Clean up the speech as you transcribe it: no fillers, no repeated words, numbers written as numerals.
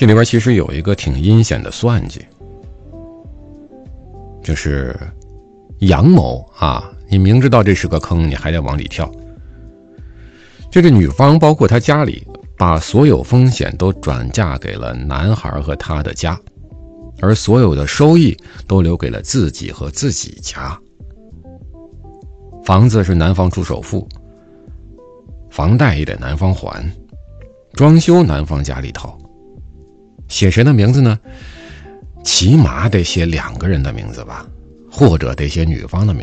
这里边其实有一个挺阴险的算计，就是杨某啊，你明知道这是个坑，你还得往里跳。这个女方包括她家里，把所有风险都转嫁给了男孩和他的家，而所有的收益都留给了自己和自己家。房子是男方出首付，房贷也得男方还，装修男方家里掏。写谁的名字呢？起码得写2个人的名字吧，或者得写女方的名字。